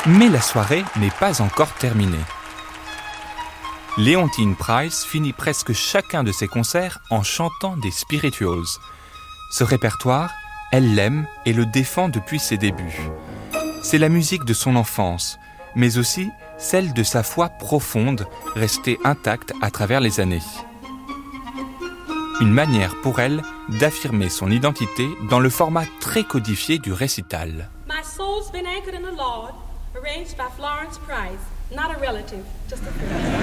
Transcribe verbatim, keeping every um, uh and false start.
Mais la soirée n'est pas encore terminée. Leontyne Price finit presque chacun de ses concerts en chantant des spirituals. Ce répertoire, elle l'aime et le défend depuis ses débuts. C'est la musique de son enfance, mais aussi celle de sa foi profonde, restée intacte à travers les années. Une manière pour elle d'affirmer son identité dans le format très codifié du récital. My soul's been anchored in the Lord, arranged by Florence Price, not a relative, just a friend.